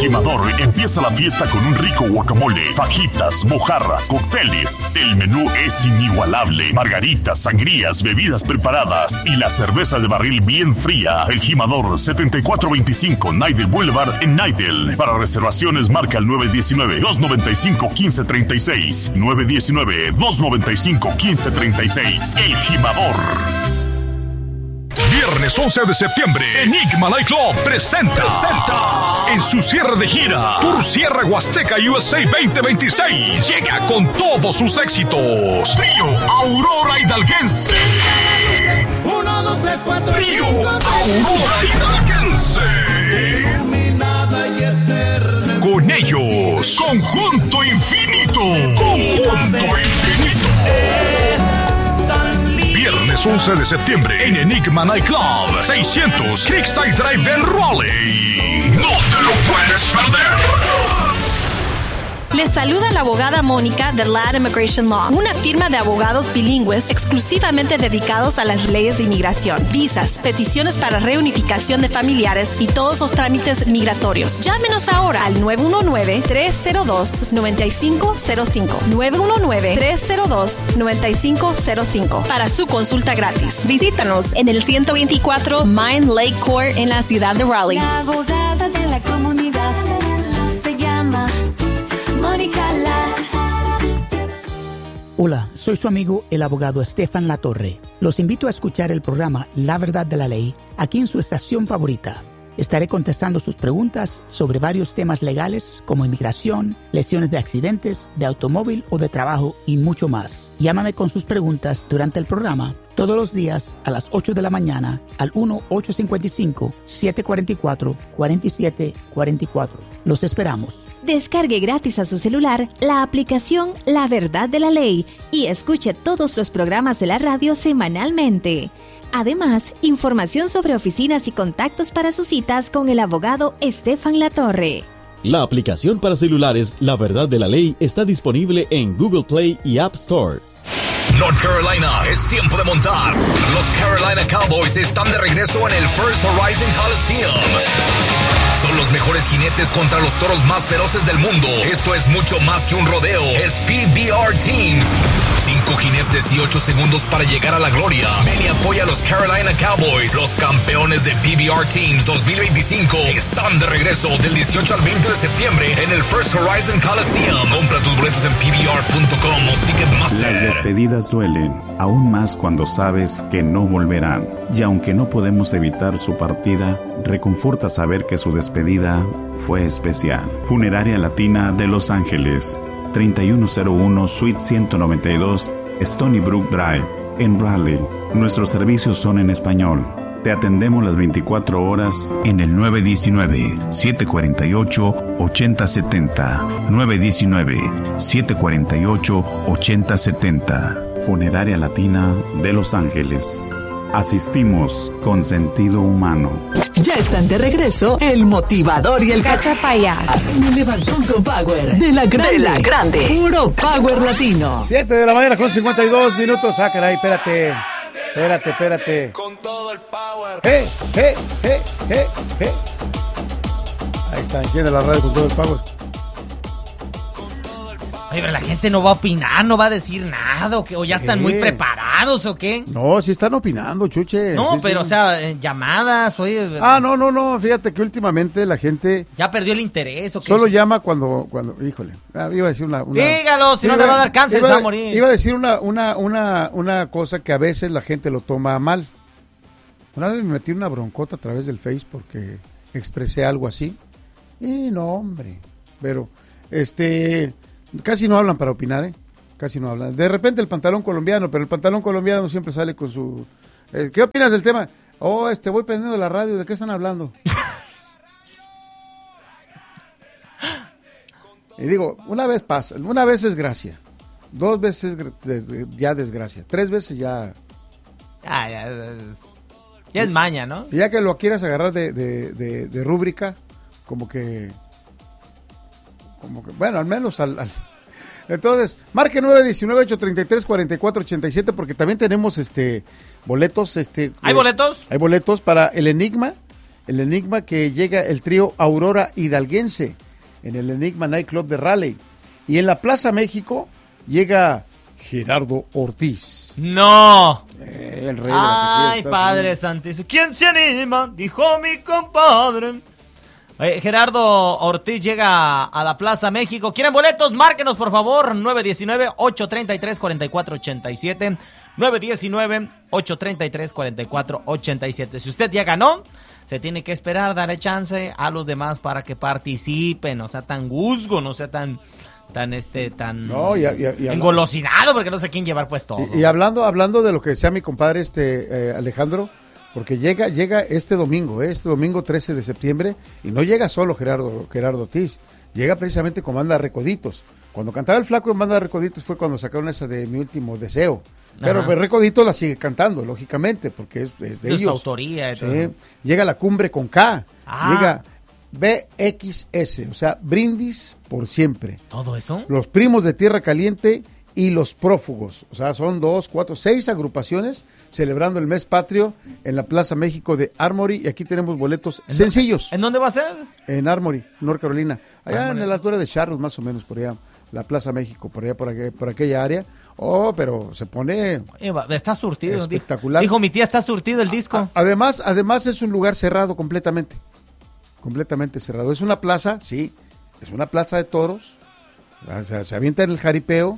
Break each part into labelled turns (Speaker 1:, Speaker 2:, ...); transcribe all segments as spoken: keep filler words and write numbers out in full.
Speaker 1: Jimador empieza la fiesta con un rico guacamole, fajitas, mojarras, cócteles. El menú es inigualable. Margaritas, sangrías, bebidas preparadas y la cerveza de barril bien fría. El Jimador, setenta y cuatro veinticinco Nidell Boulevard en Nidell. Para reservaciones marca el nueve uno nueve, dos nueve cinco, uno cinco tres seis. nueve uno nueve, dos nueve cinco, uno cinco tres seis. El Jimador.
Speaker 2: Viernes once de septiembre, Enigma Nightclub presenta, presenta en su cierre de gira Tour Sierra Huasteca U S A veinte veintiséis. Llega con todos sus éxitos. Trío Aurora Hidalguense.
Speaker 3: Uno, dos, tres, cuatro,
Speaker 2: Trío
Speaker 3: cinco,
Speaker 2: Aurora Hidalguense.
Speaker 3: Iluminada y eterna.
Speaker 2: Con ellos, Conjunto Infinito. Conjunto Infinito. Viernes once de septiembre en Enigma Nightclub, seiscientos Creekside Drive en Raleigh. No te lo puedes perder.
Speaker 4: Les saluda la abogada Mónica de Ladd Immigration Law, una firma de abogados bilingües exclusivamente dedicados a las leyes de inmigración, visas, peticiones para reunificación de familiares y todos los trámites migratorios. Llámenos ahora al nueve uno nueve, tres cero dos, nueve cinco cero cinco, nueve uno nueve, tres cero dos, nueve cinco cero cinco para su consulta gratis. Visítanos en el ciento veinticuatro Mine Lake Court en la ciudad de Raleigh.
Speaker 5: La abogada de la comunidad se llama Mónica Ladd.
Speaker 6: Hola, soy su amigo el abogado Estefan Latorre. Los invito a escuchar el programa La Verdad de la Ley aquí en su estación favorita. Estaré contestando sus preguntas sobre varios temas legales como inmigración, lesiones de accidentes, de automóvil o de trabajo y mucho más. Llámame con sus preguntas durante el programa todos los días a las ocho de la mañana al uno ocho cinco cinco, siete cuatro cuatro, cuatro siete cuatro cuatro. Los esperamos.
Speaker 7: Descargue gratis a su celular la aplicación La Verdad de la Ley y escuche todos los programas de la radio semanalmente. Además, información sobre oficinas y contactos para sus citas con el abogado Estefan Latorre.
Speaker 8: La aplicación para celulares La Verdad de la Ley está disponible en Google Play y App Store.
Speaker 2: North Carolina, es tiempo de montar. Los Carolina Cowboys están de regreso en el First Horizon Coliseum. Son los mejores jinetes contra los toros más feroces del mundo. Esto es mucho más que un rodeo. Es P B R Teams. Cinco jinetes y ocho segundos para llegar a la gloria. Ven y apoya a los Carolina Cowboys. Los campeones de P B R Teams dos mil veinticinco están de regreso del dieciocho al veinte de septiembre en el First Horizon Coliseum. Compra tus boletos en P B R punto com o Ticketmaster.
Speaker 9: Las despedidas duelen, aún más cuando sabes que no volverán. Y aunque no podemos evitar su partida, reconforta saber que su despedida fue especial. Funeraria Latina de Los Ángeles, treinta y uno cero uno Suite ciento noventa y dos Stony Brook Drive, en Raleigh. Nuestros servicios son en español. Te atendemos las veinticuatro horas en el nueve uno nueve, siete cuatro ocho, ocho cero siete cero. nueve uno nueve, siete cuatro ocho, ocho cero siete cero. Funeraria Latina de Los Ángeles. Asistimos con sentido humano.
Speaker 10: Ya están de regreso el motivador y el cachapayas. En el levantón con power de la grande. De la grande. Puro power latino.
Speaker 11: siete de la mañana con cincuenta y dos minutos. Ah, caray, espérate. Espérate, espérate. Con todo el power. ¡Eh, eh, eh, eh, eh! Ahí está, enciende la radio con todo el power.
Speaker 12: Oye, pero la gente no va a opinar, no va a decir nada, o, que, o ya están muy preparados, ¿o qué?
Speaker 11: No, sí están opinando, Chuche.
Speaker 12: No,
Speaker 11: sí,
Speaker 12: pero,
Speaker 11: sí.
Speaker 12: o sea, eh, llamadas, oye...
Speaker 11: Ah, no, no, no, fíjate que últimamente la gente...
Speaker 12: Ya perdió el interés, ¿o qué?
Speaker 11: Solo llama cuando, cuando, híjole, ah, iba a decir una... una
Speaker 12: Dígalo, si no
Speaker 11: iba,
Speaker 12: le va a dar cáncer,
Speaker 11: iba,
Speaker 12: se va a morir.
Speaker 11: Iba a decir una, una, una, una cosa que a veces la gente lo toma mal. Una vez me metí una broncota a través del Face porque expresé algo así. Y no, hombre, pero, este... Casi no hablan para opinar, ¿eh? Casi no hablan. De repente el pantalón colombiano, pero el pantalón colombiano siempre sale con su... Eh, ¿Qué opinas del tema? Oh, este, voy prendiendo la radio, ¿de qué están hablando? Y digo, una vez pasa, una vez es gracia, dos veces ya desgracia, tres veces ya...
Speaker 12: Ah, ya, ya es maña, ¿no?
Speaker 11: Y ya que lo quieras agarrar de, de, de, de rúbrica, como que... Como que, bueno, al menos al, al... Entonces, marque nueve uno nueve, ocho tres tres, cuatro cuatro ocho siete porque también tenemos este boletos, este
Speaker 12: ¿Hay eh, boletos?
Speaker 11: Hay boletos para el Enigma el Enigma que llega el trío Aurora Hidalguense en el Enigma Nightclub de Raleigh. Y en la Plaza México llega Gerardo Ortiz.
Speaker 12: ¡No!
Speaker 11: Eh, el rey
Speaker 12: ¡Ay,
Speaker 11: de la
Speaker 12: Padre Santísimo! ¿Quién se anima? Dijo mi compadre. Oye, Gerardo Ortiz llega a la Plaza México. ¿Quieren boletos? Márquenos, por favor. nueve uno nueve, ocho tres tres, cuatro cuatro ocho siete. nueve uno nueve, ocho tres tres, cuatro cuatro ocho siete. Si usted ya ganó, se tiene que esperar, darle chance a los demás para que participen. No sea tan guzgo, no sea tan... tan este tan
Speaker 11: no, y, y, y
Speaker 12: engolosinado, porque no sé quién llevar pues todo.
Speaker 11: Y, y hablando hablando de lo que decía mi compadre este eh, Alejandro, porque llega llega este domingo, eh, este domingo trece de septiembre, y no llega solo Gerardo Gerardo Ortiz, llega precisamente con Banda Recoditos. Cuando cantaba el Flaco en Banda Recoditos fue cuando sacaron esa de Mi Último Deseo. Pero pues, Recoditos la sigue cantando, lógicamente, porque es, es de
Speaker 12: es
Speaker 11: ellos.
Speaker 12: su autoría.
Speaker 11: Sí. Llega La Cumbre con K,
Speaker 12: ah.
Speaker 11: llega B X S, o sea, Brindis por Siempre.
Speaker 12: ¿Todo eso?
Speaker 11: Los Primos de Tierra Caliente y Los Prófugos. O sea, son dos, cuatro, seis agrupaciones celebrando el mes patrio en la Plaza México de Armory. Y aquí tenemos boletos
Speaker 12: ¿En
Speaker 11: sencillos.
Speaker 12: ¿En dónde va a ser?
Speaker 11: En Armory, North Carolina. Allá
Speaker 12: Armory.
Speaker 11: en la altura de Charlotte, más o menos, por allá. La Plaza México, por allá, por, aqu por aquella área. Oh, pero se pone...
Speaker 12: Está surtido.
Speaker 11: Espectacular.
Speaker 12: Dijo, dijo mi tía, está surtido el disco.
Speaker 11: A además, además es un lugar cerrado completamente. Completamente cerrado. Es una plaza, sí, es una plaza de toros. O sea, se avienta en el jaripeo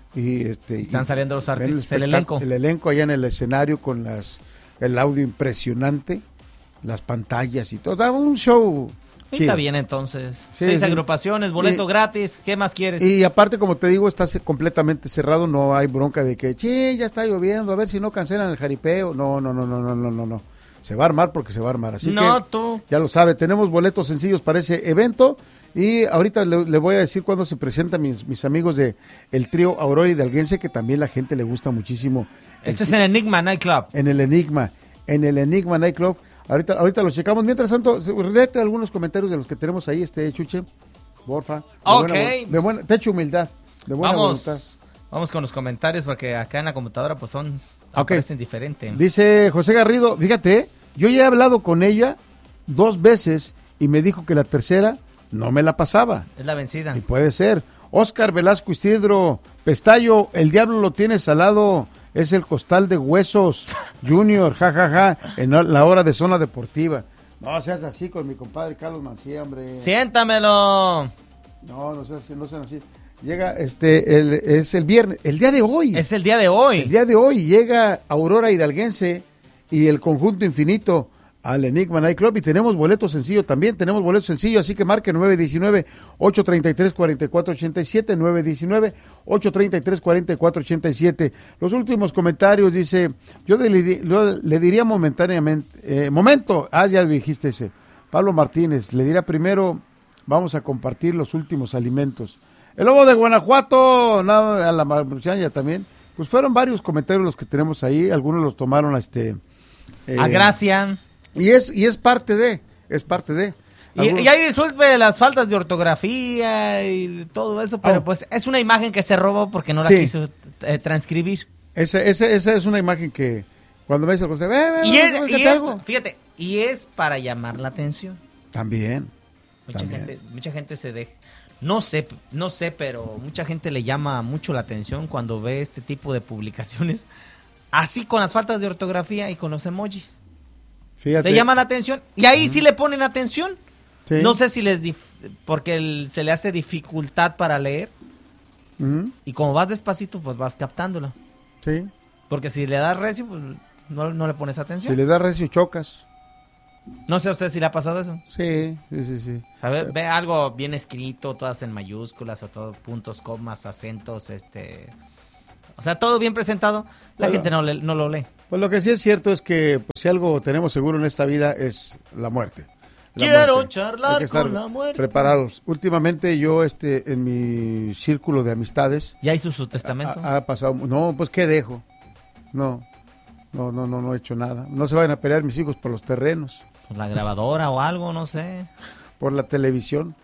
Speaker 11: y este,
Speaker 12: están
Speaker 11: y
Speaker 12: saliendo los artistas,
Speaker 11: el,
Speaker 12: el elenco.
Speaker 11: El elenco allá en el escenario con las el audio impresionante, las pantallas y todo. Da un show.
Speaker 12: Y
Speaker 11: chido.
Speaker 12: está bien entonces.
Speaker 11: Sí,
Speaker 12: Seis
Speaker 11: sí.
Speaker 12: agrupaciones, boleto
Speaker 11: y,
Speaker 12: gratis. ¿Qué más quieres?
Speaker 11: Y aparte, como te digo, está completamente cerrado. No hay bronca de que, che, ya está lloviendo, a ver si no cancelan el jaripeo. No, no, no, no, no, no, no, no. Se va a armar porque se va a armar. Así
Speaker 12: no,
Speaker 11: que
Speaker 12: tú.
Speaker 11: Ya lo sabe, tenemos boletos sencillos para ese evento. Y ahorita le, le voy a decir cuándo se presentan mis, mis amigos de el trío Aurora Hidalguense, que también la gente le gusta muchísimo.
Speaker 12: Esto es en Enigma Nightclub.
Speaker 11: En el Enigma, en el Enigma Nightclub. Ahorita, ahorita lo checamos. Mientras tanto, léete algunos comentarios de los que tenemos ahí, este Chuche, porfa. De
Speaker 12: Ok.
Speaker 11: Buena, de buena, te echo humildad, de buena
Speaker 12: vamos,
Speaker 11: voluntad.
Speaker 12: Vamos con los comentarios, porque acá en la computadora pues son,
Speaker 11: Okay.
Speaker 12: aparecen diferente.
Speaker 11: Dice José Garrido, fíjate, yo ya he hablado con ella dos veces y me dijo que la tercera no me la pasaba.
Speaker 12: Es la vencida.
Speaker 11: Y puede ser. Oscar Velasco Isidro Pestayo, el diablo lo tiene salado, es el costal de huesos, Junior, jajaja, ja, ja, en la hora de zona deportiva. No seas así con mi compadre Carlos Mancía, hombre.
Speaker 12: Siéntamelo.
Speaker 11: No, no seas, no sean así. Llega, este, el, es el viernes, el día de hoy.
Speaker 12: Es el día de hoy.
Speaker 11: El día de hoy llega Aurora Hidalguense y el Conjunto Infinito al Enigma Nightclub, y tenemos boletos sencillos también, tenemos boletos sencillos, así que marque nueve uno nueve, ocho tres tres, cuatro cuatro ocho siete, nueve uno nueve, ocho tres tres, cuatro cuatro ocho siete. Los últimos comentarios, dice, yo le, le, le diría momentáneamente, eh, momento, ah, ya dijiste ese, Pablo Martínez, le diría primero, vamos a compartir los últimos alimentos. El Lobo de Guanajuato, nada, a la Marchanya también, pues fueron varios comentarios los que tenemos ahí, algunos los tomaron a este...
Speaker 12: Eh, a Gracia.
Speaker 11: Y es, y es parte de, es parte de.
Speaker 12: Y, y ahí disculpe las faltas de ortografía y todo eso, pero oh. pues es una imagen que se robó porque no sí. la quiso eh, transcribir.
Speaker 11: Esa ese, ese es una imagen que cuando me dice el ve, ve,
Speaker 12: y, es, y es, fíjate, y es para llamar la atención.
Speaker 11: También.
Speaker 12: Mucha
Speaker 11: también.
Speaker 12: gente, mucha gente se deja. No sé, no sé, pero mucha gente le llama mucho la atención cuando ve este tipo de publicaciones, así con las faltas de ortografía y con los emojis.
Speaker 11: Fíjate.
Speaker 12: Le llaman la atención y ahí uh-huh. sí le ponen atención.
Speaker 11: Sí.
Speaker 12: No sé si les dif- porque el, se le hace dificultad para leer
Speaker 11: uh-huh.
Speaker 12: y como vas despacito pues vas captándolo.
Speaker 11: Sí.
Speaker 12: Porque si le das recio pues no, no le pones atención.
Speaker 11: Si le das recio chocas.
Speaker 12: No sé a usted si le ha pasado eso.
Speaker 11: Sí, sí, sí, sí.
Speaker 12: ¿Sabe? Ve algo bien escrito, todas en mayúsculas o todo puntos, comas, acentos, este, o sea, todo bien presentado, la bueno, gente no, le, no lo lee.
Speaker 11: Pues lo que sí es cierto es que pues, si algo tenemos seguro en esta vida es la muerte. La
Speaker 12: Quiero
Speaker 11: muerte.
Speaker 12: charlar
Speaker 11: Hay que estar
Speaker 12: con la muerte.
Speaker 11: Preparados. Últimamente yo, este, en mi círculo de amistades.
Speaker 12: ¿Ya hizo su testamento?
Speaker 11: Ha, ha pasado. No, pues ¿qué dejo? No, no, no, no, no he hecho nada. No se vayan a pelear mis hijos por los terrenos.
Speaker 12: Por la grabadora o algo, no sé.
Speaker 11: Por la televisión.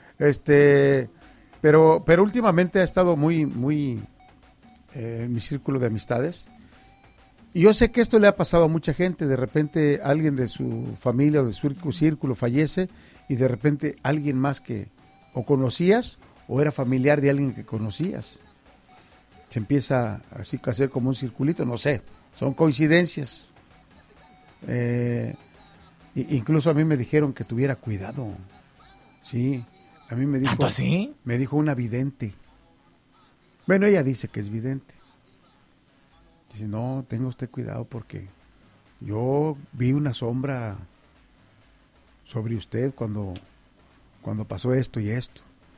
Speaker 11: Este, pero, pero últimamente ha estado muy, muy eh, en mi círculo de amistades. Y yo sé que esto le ha pasado a mucha gente. De repente alguien de su familia o de su círculo fallece y de repente alguien más que o conocías o era familiar de alguien que conocías. Se empieza así a hacer como un circulito, no sé, son coincidencias. Eh, incluso a mí me dijeron que tuviera cuidado. Sí, a mí me dijo.
Speaker 12: ¿Tanto así?
Speaker 11: Me dijo una vidente. Bueno, ella dice que es vidente. Dice, no, tenga usted cuidado porque yo vi una sombra sobre usted cuando, cuando pasó esto y esto.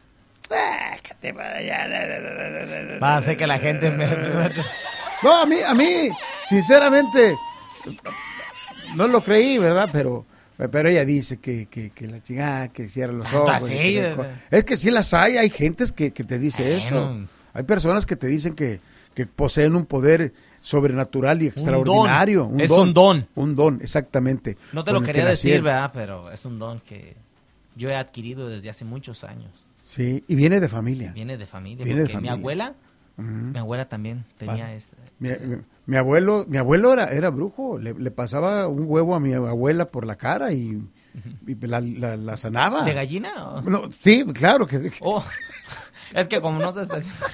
Speaker 12: Va a hacer que la gente me...
Speaker 11: No, a mí, a mí, sinceramente, no lo creí, ¿verdad? Pero, pero ella dice que, que, que la chingada, que cierra los ojos.
Speaker 12: Sí,
Speaker 11: que
Speaker 12: eh,
Speaker 11: es que sí las hay, hay gentes que, que te dice
Speaker 12: bueno.
Speaker 11: esto. Hay personas que te dicen que, que poseen un poder sobrenatural y extraordinario.
Speaker 12: Un don. Un es don. un don.
Speaker 11: Un don, exactamente.
Speaker 12: No te lo quería decir, ¿verdad? Pero es un don que yo he adquirido desde hace muchos años.
Speaker 11: Sí, y viene de familia.
Speaker 12: Viene de familia.
Speaker 11: Viene
Speaker 12: porque
Speaker 11: de familia.
Speaker 12: mi abuela,
Speaker 11: uh-huh.
Speaker 12: mi abuela también tenía este,
Speaker 11: mi,
Speaker 12: ese...
Speaker 11: mi, mi abuelo, mi abuelo era, era brujo. Le, le pasaba un huevo a mi abuela por la cara y, uh-huh. y la, la, la sanaba.
Speaker 12: ¿De gallina? ¿O?
Speaker 11: No, sí, claro que.
Speaker 12: Oh, es que como no se especifica.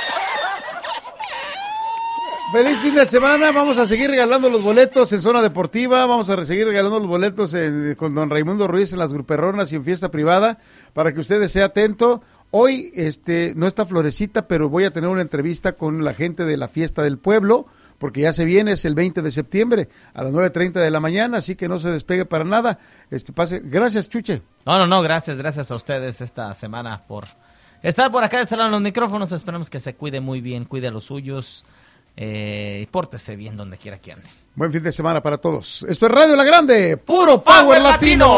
Speaker 11: Feliz fin de semana, vamos a seguir regalando los boletos en Zona Deportiva, vamos a seguir regalando los boletos en, con don Raimundo Ruiz en las Gruperronas y en Fiesta Privada, para que usted esté atento. Hoy este no está Florecita, pero voy a tener una entrevista con la gente de la Fiesta del Pueblo, porque ya se viene, es el veinte de septiembre a las nueve treinta de la mañana, así que no se despegue para nada. Este pase, gracias, Chuche.
Speaker 12: No, no, no, gracias, gracias a ustedes esta semana por estar por acá, estar en los micrófonos. Esperamos que se cuide muy bien, cuide a los suyos. Eh, y pórtese bien donde quiera que ande.
Speaker 11: Buen fin de semana para todos. Esto es Radio La Grande, puro Power, Power Latino.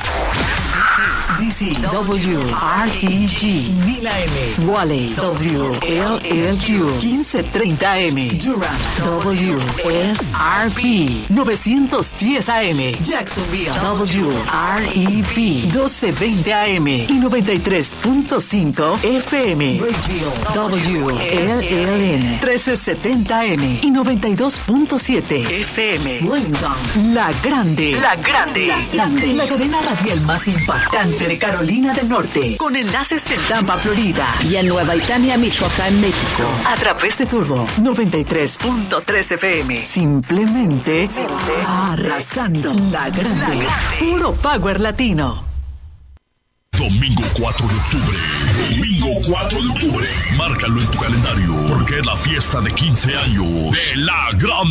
Speaker 10: D C W R T G mil A M, Wally W L L Q quince treinta M, Durham W S R P novecientos diez A M, Jacksonville W R E P doce veinte A M y noventa y tres punto cinco F M, Raceville W L L N trece setenta M y noventa y dos punto siete F M, Wellington La Grande, La Grande, La Grande, la cadena radial más impactante de Carolina del Norte, con enlaces en Tampa, Florida y en Nueva Italia, Michoacán, México, a través de Turbo noventa y tres punto tres F M. Simplemente arrasando. La Grande, puro Power Latino.
Speaker 1: Domingo cuatro de octubre. Domingo cuatro de octubre. Márcalo en tu calendario, porque es la fiesta de quince años de La Grande.